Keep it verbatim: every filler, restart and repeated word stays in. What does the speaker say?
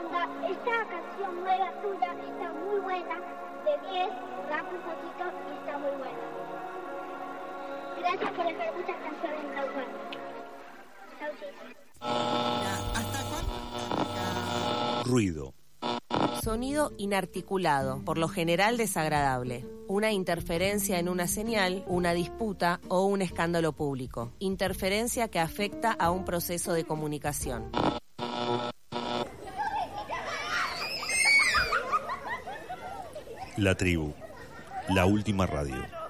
Fernanda, esta canción nueva tuya está muy buena. De diez, rap un poquito y está muy buena. Gracias por dejar muchas canciones en la web. Chau, chicos. ¿Hasta cuándo? Ruido. Sonido inarticulado, por lo general desagradable. Una interferencia en una señal, una disputa o un escándalo público. Interferencia que afecta a un proceso de comunicación. La tribu. La última radio.